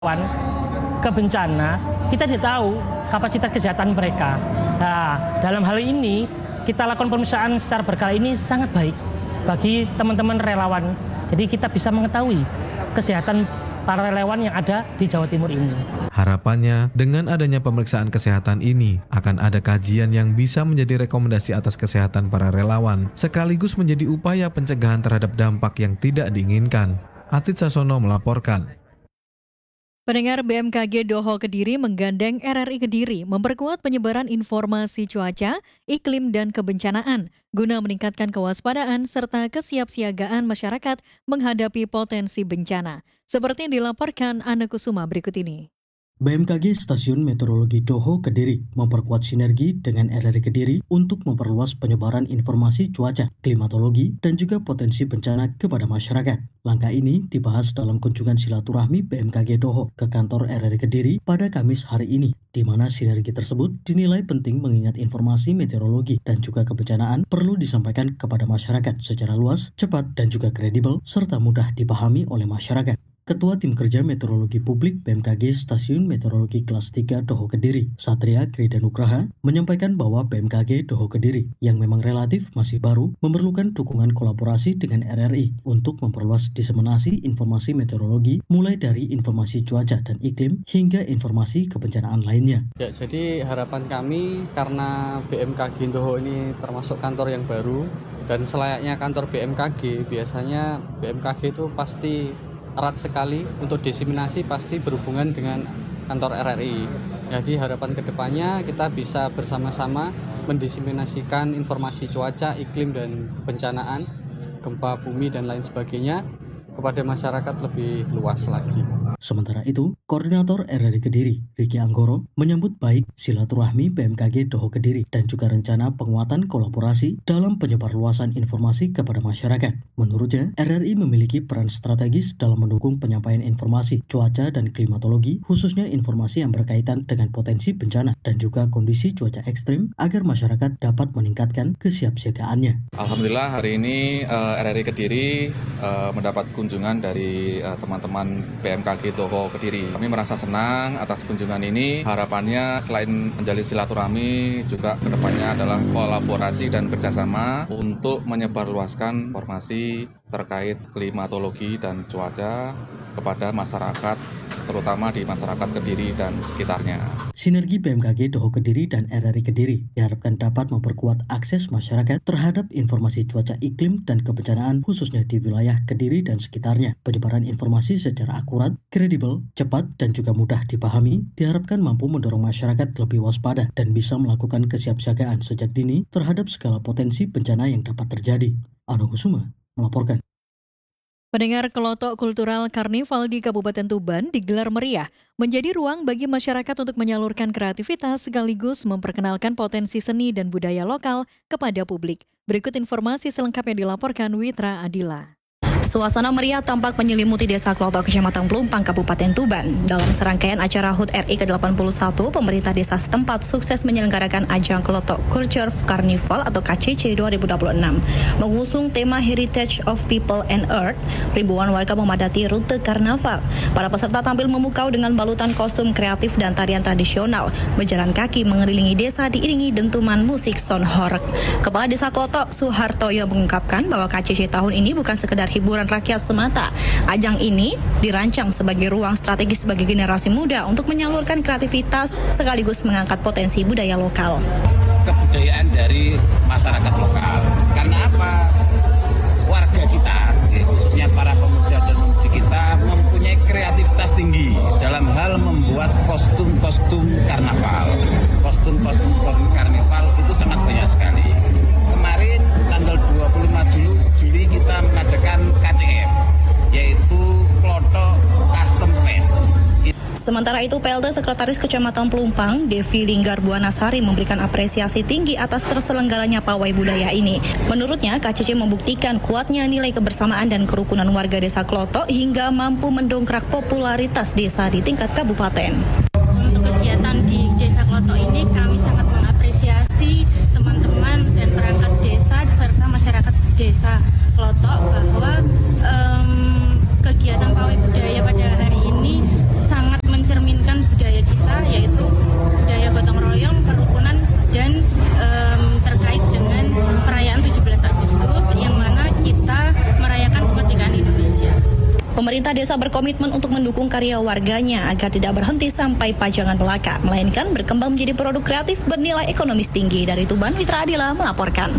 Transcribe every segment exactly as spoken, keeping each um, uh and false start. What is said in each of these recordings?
relawan ke bencana, kita tidak tahu kapasitas kesehatan mereka. Nah, dalam hal ini kita lakukan pemeriksaan secara berkala ini sangat baik bagi teman-teman relawan. Jadi kita bisa mengetahui kesehatan para relawan yang ada di Jawa Timur ini. Harapannya, dengan adanya pemeriksaan kesehatan ini, akan ada kajian yang bisa menjadi rekomendasi atas kesehatan para relawan, sekaligus menjadi upaya pencegahan terhadap dampak yang tidak diinginkan. Atit Sasono melaporkan. Pendengar, B M K G Doho Kediri menggandeng R R I Kediri memperkuat penyebaran informasi cuaca, iklim, dan kebencanaan guna meningkatkan kewaspadaan serta kesiapsiagaan masyarakat menghadapi potensi bencana. Seperti yang dilaporkan Ana Kusuma berikut ini. B M K G Stasiun Meteorologi Doho Kediri memperkuat sinergi dengan R R I Kediri untuk memperluas penyebaran informasi cuaca, klimatologi, dan juga potensi bencana kepada masyarakat. Langkah ini dibahas dalam kunjungan silaturahmi B M K G Doho ke kantor R R I Kediri pada Kamis hari ini, di mana sinergi tersebut dinilai penting mengingat informasi meteorologi dan juga kebencanaan perlu disampaikan kepada masyarakat secara luas, cepat, dan juga kredibel, serta mudah dipahami oleh masyarakat. Ketua Tim Kerja Meteorologi Publik B M K G Stasiun Meteorologi Kelas tiga Doho Kediri, Satria Kridanugraha, menyampaikan bahwa B M K G Doho Kediri yang memang relatif masih baru memerlukan dukungan kolaborasi dengan R R I untuk memperluas diseminasi informasi meteorologi mulai dari informasi cuaca dan iklim hingga informasi kebencanaan lainnya. Ya, jadi harapan kami karena B M K G Doho ini termasuk kantor yang baru dan selayaknya kantor B M K G, biasanya B M K G itu pasti erat sekali untuk diseminasi, pasti berhubungan dengan kantor R R I. Jadi harapan kedepannya kita bisa bersama-sama mendiseminasikan informasi cuaca, iklim, dan kebencanaan, gempa bumi dan lain sebagainya kepada masyarakat lebih luas lagi. Sementara itu, Koordinator R R I Kediri, Riki Anggoro, menyambut baik silaturahmi B M K G Doho Kediri dan juga rencana penguatan kolaborasi dalam penyebarluasan informasi kepada masyarakat. Menurutnya, R R I memiliki peran strategis dalam mendukung penyampaian informasi cuaca dan klimatologi, khususnya informasi yang berkaitan dengan potensi bencana dan juga kondisi cuaca ekstrim agar masyarakat dapat meningkatkan kesiapsiagaannya. Alhamdulillah hari ini uh, R R I Kediri uh, mendapat kunjungan dari uh, teman-teman B M K G Doho Kediri. Kami merasa senang atas kunjungan ini. Harapannya selain menjalin silaturahmi, juga kedepannya adalah kolaborasi dan kerjasama untuk menyebarluaskan informasi terkait klimatologi dan cuaca kepada masyarakat, terutama di masyarakat Kediri dan sekitarnya. Sinergi B M K G Doho Kediri dan R R I Kediri diharapkan dapat memperkuat akses masyarakat terhadap informasi cuaca iklim dan kebencanaan khususnya di wilayah Kediri dan sekitarnya. Penyebaran informasi secara akurat, kredibel, cepat, dan juga mudah dipahami diharapkan mampu mendorong masyarakat lebih waspada dan bisa melakukan kesiapsiagaan sejak dini terhadap segala potensi bencana yang dapat terjadi. Ano Kusuma melaporkan. Pendengar, kelotok kultural karnival di Kabupaten Tuban digelar meriah, menjadi ruang bagi masyarakat untuk menyalurkan kreativitas sekaligus memperkenalkan potensi seni dan budaya lokal kepada publik. Berikut informasi selengkapnya dilaporkan Witra Adila. Suasana meriah tampak menyelimuti Desa Klotok, Kecamatan Pelumpang, Kabupaten Tuban. Dalam serangkaian acara H U T R I ke delapan puluh satu, pemerintah desa setempat sukses menyelenggarakan ajang Klotok Culture Carnival atau K C C dua ribu dua puluh enam. Mengusung tema Heritage of People and Earth, ribuan warga memadati rute karnaval. Para peserta tampil memukau dengan balutan kostum kreatif dan tarian tradisional, berjalan kaki mengelilingi desa diiringi dentuman musik sound horeg. Kepala Desa Klotok, Suhartoyo, mengungkapkan bahwa K C C tahun ini bukan sekedar hiburan rakyat semata. Ajang ini dirancang sebagai ruang strategis bagi generasi muda untuk menyalurkan kreativitas sekaligus mengangkat potensi budaya lokal. Kebudayaan dari masyarakat lokal. Karena apa? Warga kita, khususnya para pemuda dan pemudi kita, mempunyai kreativitas tinggi dalam hal membuat kostum-kostum karnaval. Kostum-kostum karnaval itu sangat banyak sekali. Kemarin tanggal dua puluh lima Juli kita mengadakan K C F, yaitu Klotok Custom Fest. Sementara itu, P L T Sekretaris Kecamatan Pelumpang, Devi Linggar Buanasari, memberikan apresiasi tinggi atas terselenggaranya pawai budaya ini. Menurutnya, K C C membuktikan kuatnya nilai kebersamaan dan kerukunan warga Desa Klotok hingga mampu mendongkrak popularitas desa di tingkat kabupaten. Untuk kegiatan di Desa Klotok ini, kami sangat mengapresiasi teman-teman dan perangkat desa serta masyarakat Desa Klotok bahwa um, kegiatan pawai budaya pada hari ini sangat pemerintah desa berkomitmen untuk mendukung karya warganya agar tidak berhenti sampai pajangan belaka, melainkan berkembang menjadi produk kreatif bernilai ekonomis tinggi. Dari Tuban, Fitra Adila melaporkan.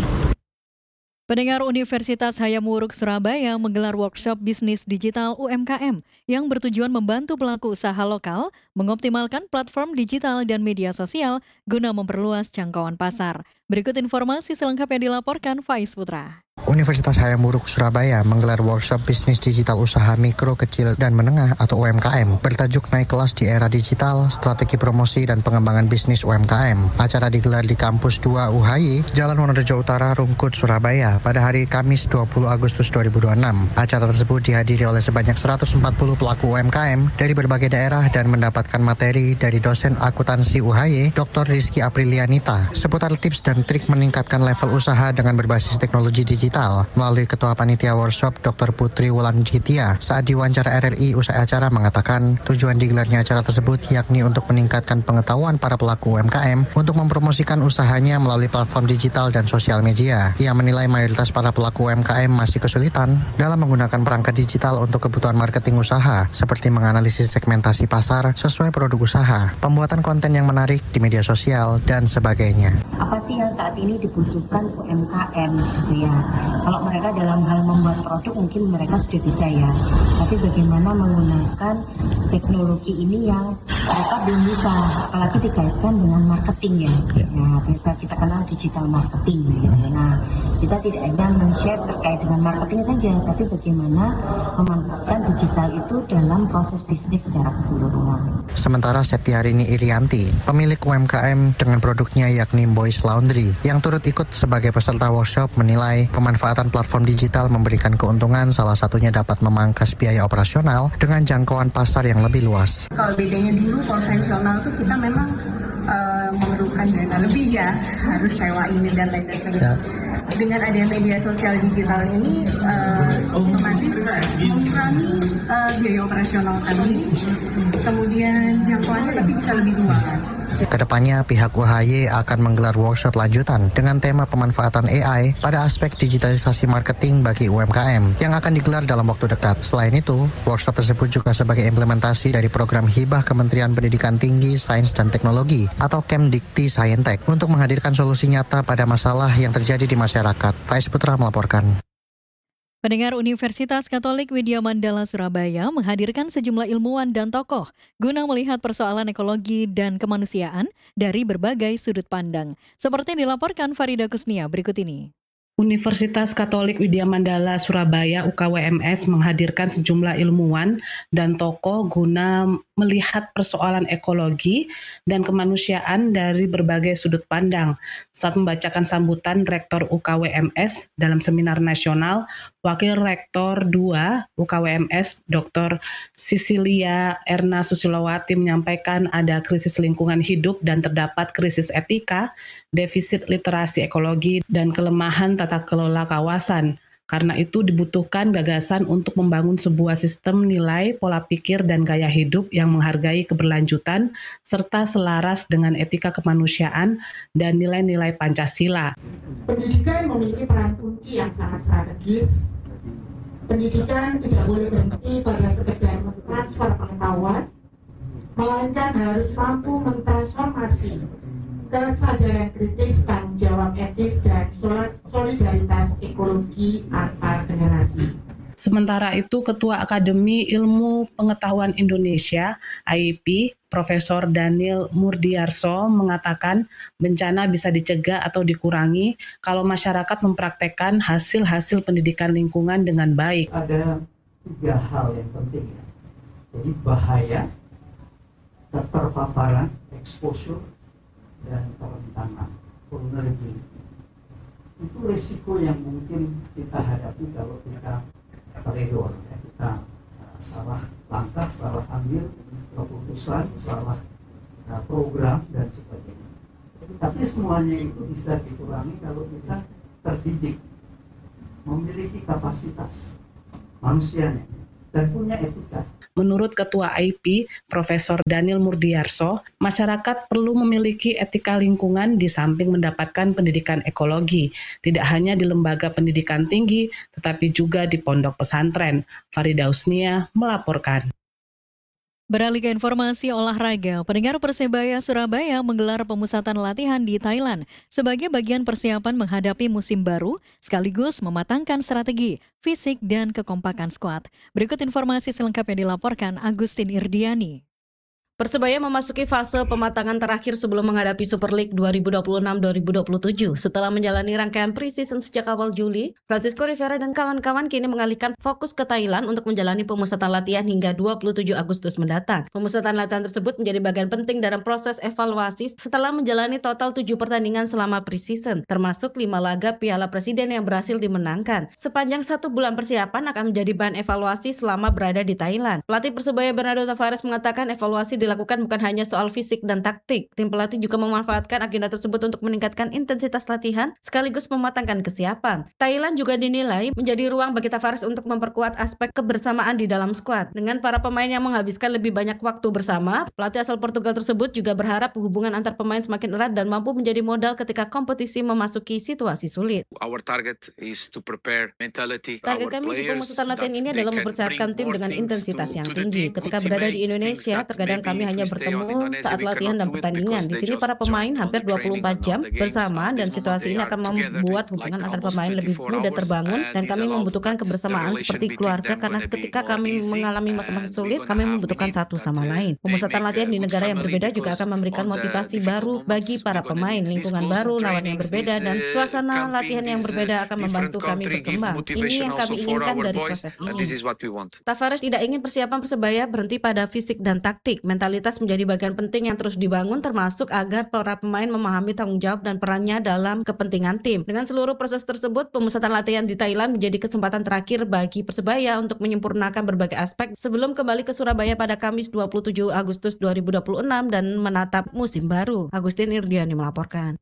Pendengar, Universitas Hayam Wuruk Surabaya menggelar workshop bisnis digital U M K M yang bertujuan membantu pelaku usaha lokal mengoptimalkan platform digital dan media sosial guna memperluas jangkauan pasar. Berikut informasi selengkapnya dilaporkan Faiz Putra. Universitas Hayam Wuruk Surabaya menggelar workshop bisnis digital usaha mikro, kecil, dan menengah atau U M K M bertajuk Naik Kelas di Era Digital, Strategi Promosi dan Pengembangan Bisnis U M K M. Acara digelar di Kampus dua U H Y, Jalan Wonorejo Utara, Rungkut, Surabaya pada hari Kamis dua puluh Agustus dua ribu dua puluh enam. Acara tersebut dihadiri oleh sebanyak seratus empat puluh pelaku U M K M dari berbagai daerah dan mendapatkan materi dari dosen akuntansi U H Y, Doktor Rizky Aprilianita, seputar tips dan trik meningkatkan level usaha dengan berbasis teknologi digital. Melalui Ketua Panitia Workshop Doktor Putri Wulan Jitia saat diwawancara R R I usai acara mengatakan tujuan digelarnya acara tersebut yakni untuk meningkatkan pengetahuan para pelaku U M K M untuk mempromosikan usahanya melalui platform digital dan sosial media. Ia menilai mayoritas para pelaku U M K M masih kesulitan dalam menggunakan perangkat digital untuk kebutuhan marketing usaha seperti menganalisis segmentasi pasar sesuai produk usaha, pembuatan konten yang menarik di media sosial, dan sebagainya. Apa sih yang saat ini dibutuhkan U M K M gitu ya? Kalau mereka dalam hal membuat produk mungkin mereka sudah bisa ya, tapi bagaimana menggunakan teknologi ini yang mereka belum bisa, apalagi dikaitkan dengan marketing ya. Nah, biasa kita kenal digital marketing gitu. Nah, kita tidak hanya men-share terkait dengan marketing saja, tapi bagaimana memanfaatkan digital itu dalam proses bisnis secara keseluruhan. Sementara Septiarini Irianti, pemilik U M K M dengan produknya yakni Boys Laundry, yang turut ikut sebagai peserta workshop, menilai pemanfaatan platform digital memberikan keuntungan, salah satunya dapat memangkas biaya operasional dengan jangkauan pasar yang lebih luas. Kalau bedanya dulu konvensional tuh kita memang uh, memerlukan dana lebih ya, harus sewa ini dan lain sebagainya. Dengan adanya media sosial digital ini uh, otomatis mengurangi uh, biaya operasional kami, kemudian jangkauannya tapi bisa lebih luas. Kedepannya, pihak U H Y akan menggelar workshop lanjutan dengan tema pemanfaatan A I pada aspek digitalisasi marketing bagi U M K M yang akan digelar dalam waktu dekat. Selain itu, workshop tersebut juga sebagai implementasi dari program hibah Kementerian Pendidikan Tinggi, Sains dan Teknologi atau Kemdikti Saintek untuk menghadirkan solusi nyata pada masalah yang terjadi di masyarakat. Faiz Putra melaporkan. Pendengar, Universitas Katolik Widya Mandala Surabaya menghadirkan sejumlah ilmuwan dan tokoh guna melihat persoalan ekologi dan kemanusiaan dari berbagai sudut pandang. Seperti dilaporkan Farida Kusnia berikut ini. Universitas Katolik Widya Mandala Surabaya U K W M S menghadirkan sejumlah ilmuwan dan tokoh guna melihat persoalan ekologi dan kemanusiaan dari berbagai sudut pandang. Saat membacakan sambutan Rektor U K W M S dalam seminar nasional, Wakil Rektor dua U K W M S Doktor Sisilia Erna Susilowati menyampaikan ada krisis lingkungan hidup dan terdapat krisis etika, defisit literasi ekologi, dan kelemahan tata kelola kawasan. Karena itu dibutuhkan gagasan untuk membangun sebuah sistem nilai, pola pikir, dan gaya hidup yang menghargai keberlanjutan serta selaras dengan etika kemanusiaan dan nilai-nilai Pancasila. Pendidikan memiliki peran kunci yang sangat strategis. Pendidikan tidak boleh berhenti pada sekedar mentransfer pengetahuan, melainkan harus mampu mentransformasi kesadaran kritis, tanggung jawab etis, dan solidaritas ekologi antar generasi. Sementara itu, Ketua Akademi Ilmu Pengetahuan Indonesia (A I P), Profesor Daniel Murdiarso mengatakan bencana bisa dicegah atau dikurangi kalau masyarakat mempraktekkan hasil-hasil pendidikan lingkungan dengan baik. Ada tiga hal yang penting. Jadi bahaya, keterpaparan, exposure, dan kerentanan, vulnerability. Itu risiko yang mungkin kita hadapi kalau kita teledor, ya, kita uh, salah langkah, salah ambil keputusan, salah uh, program, dan sebagainya. Tapi semuanya itu bisa dikurangi kalau kita terdidik, memiliki kapasitas manusianya, dan punya etika. Menurut Ketua I P, Profesor Daniel Murdiarso, masyarakat perlu memiliki etika lingkungan di samping mendapatkan pendidikan ekologi, tidak hanya di lembaga pendidikan tinggi, tetapi juga di pondok pesantren. Farida Usnia melaporkan. Beralih ke informasi olahraga, pendengar Persebaya Surabaya menggelar pemusatan latihan di Thailand sebagai bagian persiapan menghadapi musim baru sekaligus mematangkan strategi, fisik, dan kekompakan skuad. Berikut informasi selengkapnya dilaporkan Agustin Irdiani. Persebaya memasuki fase pematangan terakhir sebelum menghadapi Super League dua ribu dua puluh enam dua ribu dua puluh tujuh. Setelah menjalani rangkaian pre-season sejak awal Juli, Francisco Rivera dan kawan-kawan kini mengalihkan fokus ke Thailand untuk menjalani pemusatan latihan hingga dua puluh tujuh Agustus mendatang. Pemusatan latihan tersebut menjadi bagian penting dalam proses evaluasi setelah menjalani total tujuh pertandingan selama pre-season, termasuk lima laga Piala Presiden yang berhasil dimenangkan. Sepanjang satu bulan persiapan akan menjadi bahan evaluasi selama berada di Thailand. Pelatih Persebaya Bernardo Tavares mengatakan evaluasi dilakukan bukan hanya soal fisik dan taktik. Tim pelatih juga memanfaatkan agenda tersebut untuk meningkatkan intensitas latihan sekaligus mematangkan kesiapan. Thailand juga dinilai menjadi ruang bagi Tavares untuk memperkuat aspek kebersamaan di dalam skuad. Dengan para pemain yang menghabiskan lebih banyak waktu bersama, pelatih asal Portugal tersebut juga berharap hubungan antar pemain semakin erat dan mampu menjadi modal ketika kompetisi memasuki situasi sulit. Our target is to prepare mentality Target kami di pemusatan latihan ini adalah mempersiapkan tim dengan intensitas yang tinggi. Ketika berada di Indonesia, terkadang kami hanya bertemu saat latihan dan pertandingan. Di sini para pemain hampir dua puluh empat jam bersama dan situasi ini akan membuat hubungan antar pemain lebih mudah terbangun dan kami membutuhkan kebersamaan seperti keluarga karena ketika kami mengalami masa-masa sulit, kami membutuhkan satu sama lain. Pemusatan latihan di negara yang berbeda juga akan memberikan motivasi baru bagi para pemain, lingkungan baru, lawan yang berbeda, dan suasana latihan yang berbeda akan membantu kami berkembang. Ini yang kami inginkan dari proses ini. Tavares tidak ingin persiapan Persebaya berhenti pada fisik dan taktik. Mentalitas menjadi bagian penting yang terus dibangun, termasuk agar para pemain memahami tanggung jawab dan perannya dalam kepentingan tim. Dengan seluruh proses tersebut, pemusatan latihan di Thailand menjadi kesempatan terakhir bagi Persebaya untuk menyempurnakan berbagai aspek sebelum kembali ke Surabaya pada Kamis dua puluh tujuh Agustus dua ribu dua puluh enam dan menatap musim baru. Agustin Irdiani melaporkan.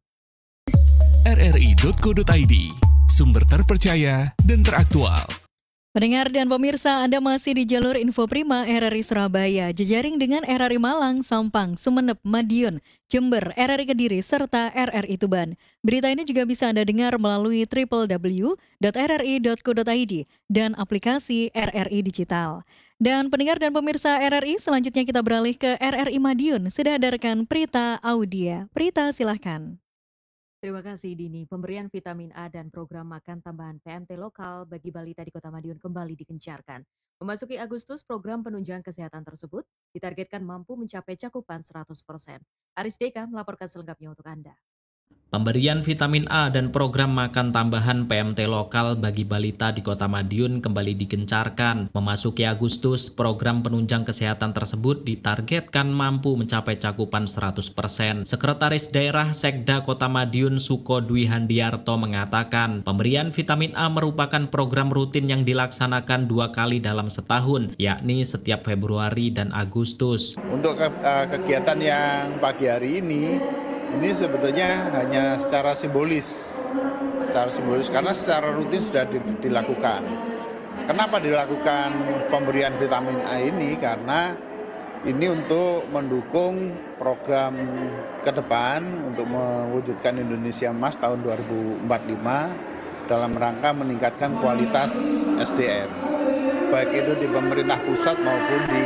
R R I titik co titik I D, sumber terpercaya dan teraktual. Pendengar dan pemirsa, Anda masih di jalur Info Prima R R I Surabaya, jejaring dengan R R I Malang, Sampang, Sumeneb, Madiun, Jember, R R I Kediri, serta R R I Tuban. Berita ini juga bisa Anda dengar melalui w w w titik r r i titik co titik i d dan aplikasi R R I Digital. Dan pendengar dan pemirsa R R I, selanjutnya kita beralih ke R R I Madiun. Sudah hadirkan Prita Audia. Prita, silahkan. Terima kasih Dini. Pemberian vitamin A dan program makan tambahan P M T lokal bagi balita di Kota Madiun kembali digencarkan. Memasuki Agustus, program penunjang kesehatan tersebut ditargetkan mampu mencapai cakupan seratus persen. Aris Deka melaporkan selengkapnya untuk Anda. Pemberian vitamin A dan program makan tambahan P M T lokal bagi balita di Kota Madiun kembali digencarkan. Memasuki Agustus, program penunjang kesehatan tersebut ditargetkan mampu mencapai cakupan seratus persen. Sekretaris Daerah Sekda Kota Madiun Suko Dwi Handiarto mengatakan, pemberian vitamin A merupakan program rutin yang dilaksanakan dua kali dalam setahun, yakni setiap Februari dan Agustus. Untuk ke, uh, kegiatan yang pagi hari ini, ini sebetulnya hanya secara simbolis, secara simbolis karena secara rutin sudah dilakukan. Kenapa dilakukan pemberian vitamin A ini? Karena ini untuk mendukung program ke depan untuk mewujudkan Indonesia Emas tahun dua ribu empat puluh lima dalam rangka meningkatkan kualitas S D M, baik itu di pemerintah pusat maupun di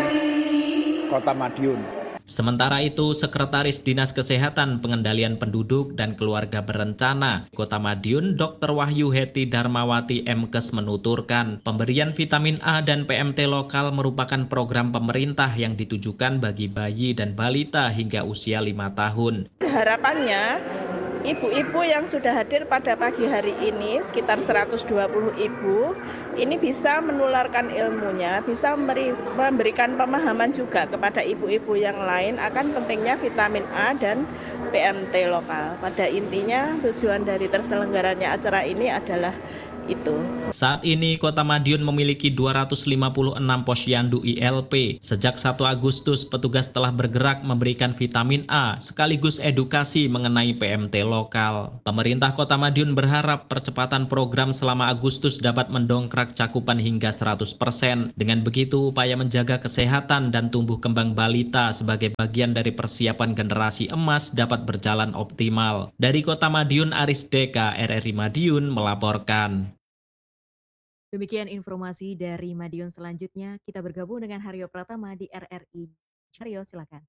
Kota Madiun. Sementara itu, Sekretaris Dinas Kesehatan Pengendalian Penduduk dan Keluarga Berencana Kota Madiun, Dokter Wahyu Heti Darmawati M Kes menuturkan, pemberian vitamin A dan P M T lokal merupakan program pemerintah yang ditujukan bagi bayi dan balita hingga usia lima tahun. Harapannya, ibu-ibu yang sudah hadir pada pagi hari ini, sekitar seratus dua puluh ibu, ini bisa menularkan ilmunya, bisa memberi, memberikan pemahaman juga kepada ibu-ibu yang lain akan pentingnya vitamin A dan P M T lokal. Pada intinya tujuan dari terselenggaranya acara ini adalah Itu. Saat ini Kota Madiun memiliki dua ratus lima puluh enam posyandu I L P. Sejak satu Agustus, petugas telah bergerak memberikan vitamin A sekaligus edukasi mengenai P M T lokal. Pemerintah Kota Madiun berharap percepatan program selama Agustus dapat mendongkrak cakupan hingga seratus persen. Dengan begitu, upaya menjaga kesehatan dan tumbuh kembang balita sebagai bagian dari persiapan generasi emas dapat berjalan optimal. Dari Kota Madiun, Aris Deka, R R I Madiun melaporkan. Demikian informasi dari Madiun. Selanjutnya kita bergabung dengan Haryo Pratama di R R I. Haryo, silakan.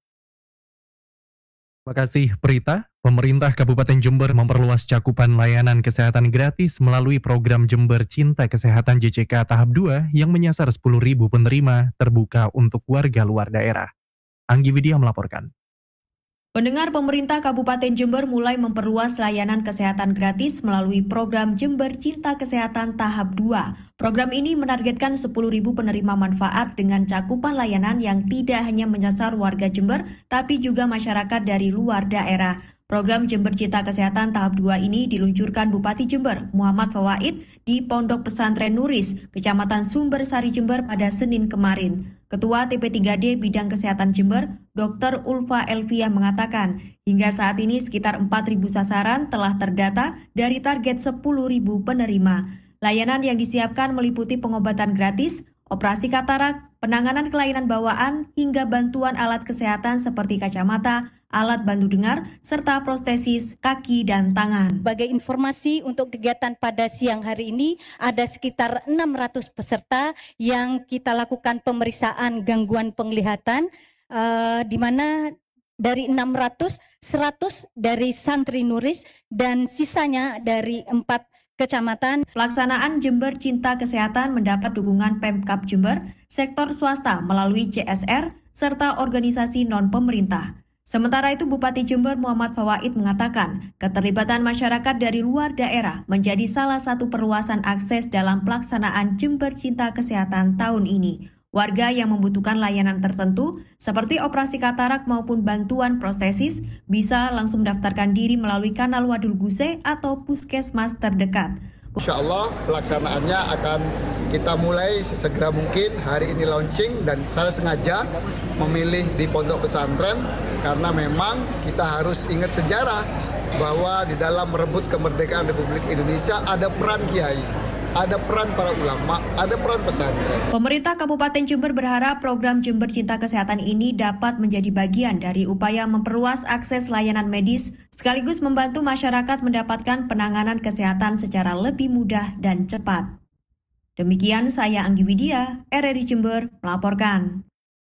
Terima kasih Prita. Pemerintah Kabupaten Jember memperluas cakupan layanan kesehatan gratis melalui program Jember Cinta Kesehatan J C K tahap dua yang menyasar sepuluh ribu penerima terbuka untuk warga luar daerah. Anggi Widya melaporkan. Pendengar, pemerintah Kabupaten Jember mulai memperluas layanan kesehatan gratis melalui program Jember Cinta Kesehatan tahap dua. Program ini menargetkan sepuluh ribu penerima manfaat dengan cakupan layanan yang tidak hanya menyasar warga Jember, tapi juga masyarakat dari luar daerah. Program Jember Cinta Kesehatan tahap dua ini diluncurkan Bupati Jember, Muhammad Fawaid, di Pondok Pesantren Nuris, Kecamatan Sumber Sari Jember pada Senin kemarin. Ketua T P tiga D Bidang Kesehatan Jember, Dokter Ulfa Elvia mengatakan, hingga saat ini sekitar empat ribu sasaran telah terdata dari target sepuluh ribu penerima. Layanan yang disiapkan meliputi pengobatan gratis, operasi katarak, penanganan kelainan bawaan, hingga bantuan alat kesehatan seperti kacamata, alat bantu dengar, serta prostesis kaki dan tangan. Sebagai informasi untuk kegiatan pada siang hari ini, ada sekitar enam ratus peserta yang kita lakukan pemeriksaan gangguan penglihatan, uh, di mana dari enam ratus, seratus dari santri Nuris dan sisanya dari empat kecamatan. Pelaksanaan Jember Cinta Kesehatan mendapat dukungan Pemkab Jember, sektor swasta melalui C S R, serta organisasi non-pemerintah. Sementara itu, Bupati Jember Muhammad Fawaid mengatakan, keterlibatan masyarakat dari luar daerah menjadi salah satu perluasan akses dalam pelaksanaan Jember Cinta Kesehatan tahun ini. Warga yang membutuhkan layanan tertentu, seperti operasi katarak maupun bantuan prostesis, bisa langsung mendaftarkan diri melalui kanal Wadul Guse atau puskesmas terdekat. Insya Allah pelaksanaannya akan kita mulai sesegera mungkin. Hari ini launching dan saya sengaja memilih di pondok pesantren karena memang kita harus ingat sejarah bahwa di dalam merebut kemerdekaan Republik Indonesia ada peran kiai, ada peran para ulama, ada peran pesantren. Pemerintah Kabupaten Jember berharap program Jember Cinta Kesehatan ini dapat menjadi bagian dari upaya memperluas akses layanan medis sekaligus membantu masyarakat mendapatkan penanganan kesehatan secara lebih mudah dan cepat. Demikian saya Anggi Widya, R R I Jember melaporkan.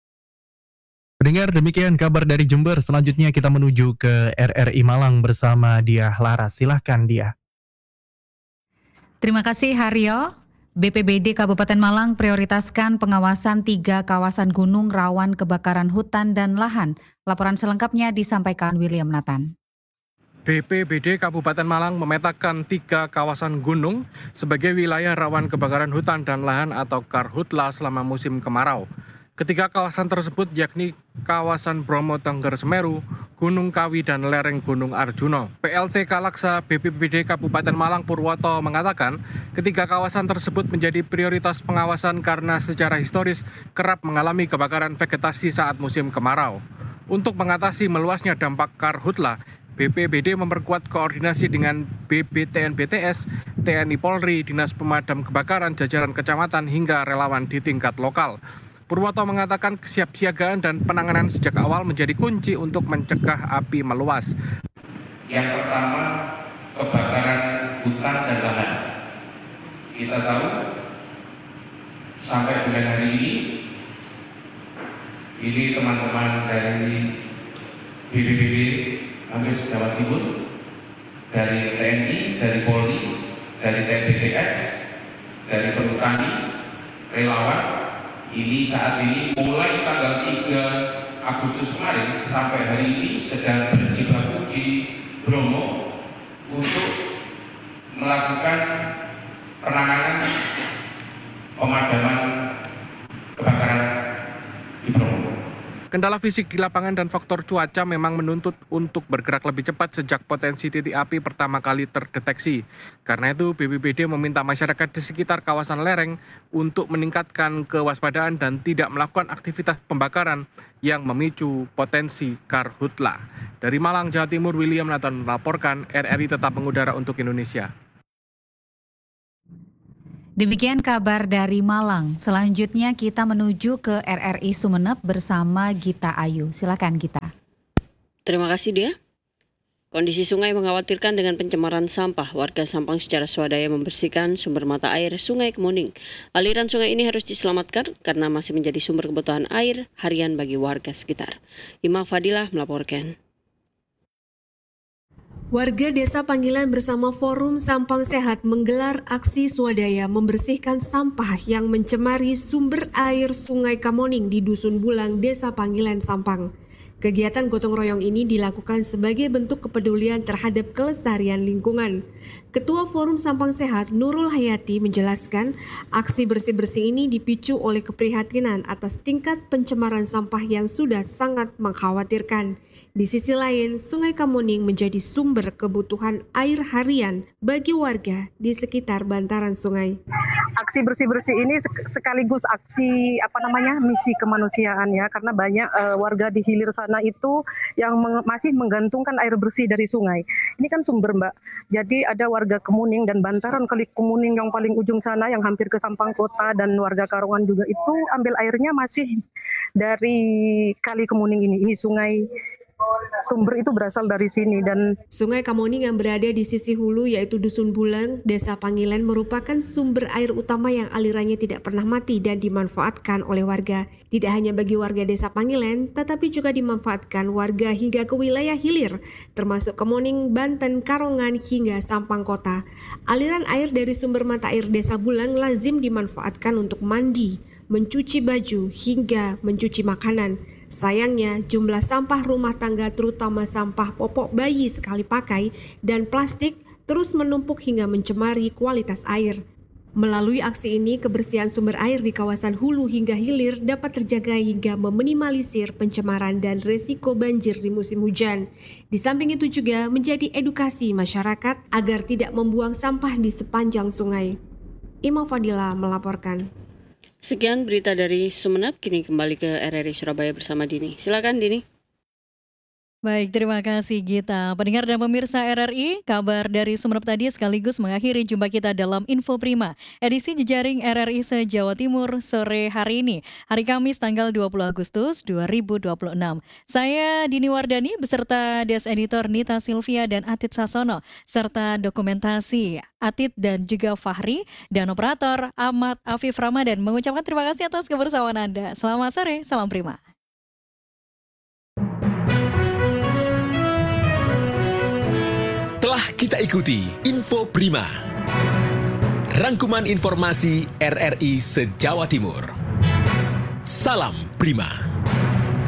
Pendengar, demikian kabar dari Jember. Selanjutnya kita menuju ke R R I Malang bersama Diah Laras. Silahkan Diah. Terima kasih Haryo. B P B D Kabupaten Malang prioritaskan pengawasan tiga kawasan gunung rawan kebakaran hutan dan lahan. Laporan selengkapnya disampaikan William Nathan. B P B D Kabupaten Malang memetakan tiga kawasan gunung sebagai wilayah rawan kebakaran hutan dan lahan atau Karhutla selama musim kemarau. Ketiga kawasan tersebut yakni kawasan Bromo Tengger Semeru, Gunung Kawi, dan lereng Gunung Arjuno. P L T Kalaksa B P B D Kabupaten Malang Purwoto mengatakan ketiga kawasan tersebut menjadi prioritas pengawasan karena secara historis kerap mengalami kebakaran vegetasi saat musim kemarau. Untuk mengatasi meluasnya dampak Karhutla, B P B D memperkuat koordinasi dengan B B T N B T S, T N I Polri, Dinas Pemadam Kebakaran, jajaran kecamatan, hingga relawan di tingkat lokal. Purwoto mengatakan kesiapsiagaan dan penanganan sejak awal menjadi kunci untuk mencegah api meluas. Yang pertama, kebakaran hutan dan lahan. Kita tahu sampai dengan hari ini, ini teman-teman dari B P B D hampir Jawa Timur, dari T N I, dari Polri, dari T N B T S, dari Perhutani, relawan, ini saat ini mulai tanggal tiga Agustus kemarin sampai hari ini sedang berjibaku di Bromo untuk melakukan penanganan pemadaman kebakaran di Bromo. Kendala fisik di lapangan dan faktor cuaca memang menuntut untuk bergerak lebih cepat sejak potensi titik api pertama kali terdeteksi. Karena itu B P B D meminta masyarakat di sekitar kawasan lereng untuk meningkatkan kewaspadaan dan tidak melakukan aktivitas pembakaran yang memicu potensi karhutla. Dari Malang, Jawa Timur, William Nathan melaporkan, R R I tetap mengudara untuk Indonesia. Demikian kabar dari Malang. Selanjutnya kita menuju ke R R I Sumeneb bersama Gita Ayu. Silakan Gita. Terima kasih Dia. Kondisi sungai mengkhawatirkan dengan pencemaran sampah. Warga Sampang secara swadaya membersihkan sumber mata air Sungai Kemuning. Aliran sungai ini harus diselamatkan karena masih menjadi sumber kebutuhan air harian bagi warga sekitar. Imam Fadilah melaporkan. Warga Desa Panggilan bersama Forum Sampang Sehat menggelar aksi swadaya membersihkan sampah yang mencemari sumber air Sungai Kamoning di Dusun Bulang, Desa Panggilan, Sampang. Kegiatan gotong royong ini dilakukan sebagai bentuk kepedulian terhadap kelestarian lingkungan. Ketua Forum Sampang Sehat Nurul Hayati menjelaskan aksi bersih-bersih ini dipicu oleh keprihatinan atas tingkat pencemaran sampah yang sudah sangat mengkhawatirkan. Di sisi lain, Sungai Kamuning menjadi sumber kebutuhan air harian bagi warga di sekitar bantaran sungai. Aksi bersih-bersih ini sekaligus aksi apa namanya misi kemanusiaan ya, karena banyak uh, warga di hilir sana itu yang meng- masih menggantungkan air bersih dari sungai. Ini kan sumber Mbak. Jadi ada warga Kemuning dan bantaran Kali Kemuning yang paling ujung sana yang hampir ke Sampang Kota dan warga Karongan juga itu ambil airnya masih dari Kali Kemuning ini. Ini sungai sumber itu berasal dari sini. Dan Sungai Kamuning yang berada di sisi hulu yaitu Dusun Bulang, Desa Panggilan merupakan sumber air utama yang alirannya tidak pernah mati dan dimanfaatkan oleh warga. Tidak hanya bagi warga Desa Panggilan, tetapi juga dimanfaatkan warga hingga ke wilayah hilir, termasuk Kemuning, Banten, Karongan hingga Sampang Kota. Aliran air dari sumber mata air Desa Bulang lazim dimanfaatkan untuk mandi, mencuci baju hingga mencuci makanan. Sayangnya, jumlah sampah rumah tangga terutama sampah popok bayi sekali pakai dan plastik terus menumpuk hingga mencemari kualitas air. Melalui aksi ini, kebersihan sumber air di kawasan hulu hingga hilir dapat terjaga hingga meminimalisir pencemaran dan resiko banjir di musim hujan. Di samping itu juga menjadi edukasi masyarakat agar tidak membuang sampah di sepanjang sungai. Imam Fadilah melaporkan. Sekian berita dari Sumeneb, kini kembali ke R R I Surabaya bersama Dini. Silakan Dini. Baik, terima kasih Gita. Pendengar dan pemirsa R R I, kabar dari Sumeneb tadi sekaligus mengakhiri jumpa kita dalam Info Prima, edisi jejaring R R I se-Jawa Timur sore hari ini, hari Kamis tanggal dua puluh Agustus dua ribu dua puluh enam. Saya Dini Wardani beserta Desk Editor Nita Silvia dan Atit Sasono, serta dokumentasi Atit dan juga Fahri, dan operator Ahmad Afif Ramadan mengucapkan terima kasih atas kebersamaan Anda. Selamat sore, salam Prima. Telah kita ikuti Info Prima, rangkuman informasi R R I se-Jawa Timur. Salam Prima.